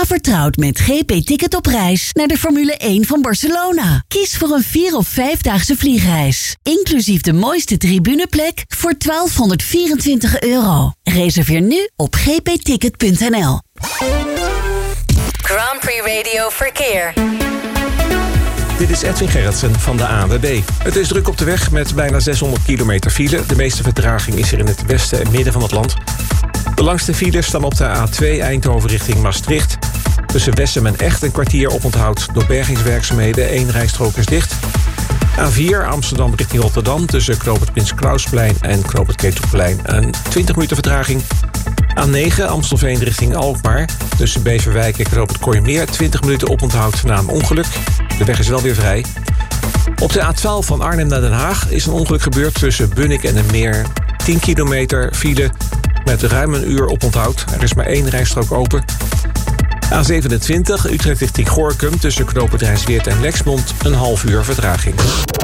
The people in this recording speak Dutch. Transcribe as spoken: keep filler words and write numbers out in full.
vertrouwd met G P Ticket op reis naar de Formule één van Barcelona. Kies voor een vier- of vijfdaagse vliegreis. Inclusief de mooiste tribuneplek voor twaalfhonderdvierentwintig euro. Reserveer nu op g p ticket punt n l. Grand Prix Radio Verkeer. Dit is Edwin Gerritsen van de A N W B. Het is druk op de weg met bijna zeshonderd kilometer file. De meeste vertraging is er in het westen en midden van het land. De langste files staan op de A twee Eindhoven richting Maastricht. Tussen Wessem en Echt een kwartier oponthoud door bergingswerkzaamheden. Eén rijstrook is dicht. A vier Amsterdam richting Rotterdam tussen Knoop het Prins Klausplein en Knoop het Ketelplein. Een twintig minuten vertraging. A negen Amstelveen richting Alkmaar. Tussen Beverwijk en Knoop het Kooimeer twintig minuten oponthoud na een ongeluk. De weg is wel weer vrij. Op de A twaalf van Arnhem naar Den Haag is een ongeluk gebeurd tussen Bunnik en een Meer. tien kilometer file met ruim een uur oponthoud. Er is maar één rijstrook open. A zevenentwintig Utrecht richting Gorinchem tussen Knoop het Rijnsweerd en Lexmond een half uur vertraging.